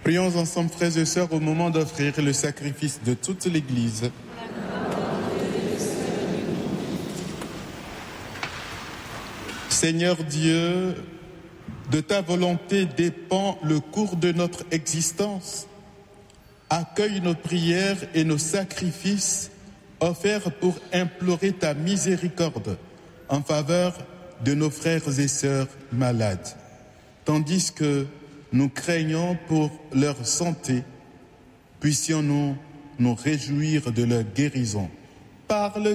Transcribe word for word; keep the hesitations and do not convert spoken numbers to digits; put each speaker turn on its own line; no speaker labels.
Prions ensemble, frères et sœurs, au moment d'offrir le sacrifice de toute l'Église. Seigneur Dieu, de ta volonté dépend le cours de notre existence. Accueille nos prières et nos sacrifices offerts pour implorer ta miséricorde en faveur de nos frères et sœurs malades, tandis que nous craignons pour leur santé. Puissions-nous nous réjouir de leur guérison par le